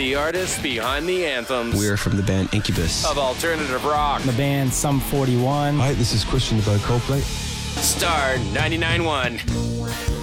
The artists behind the anthems. We're from the band Incubus. Of alternative rock. The band Sum 41. Hi, this is Christian about Coldplay. Star 99.1.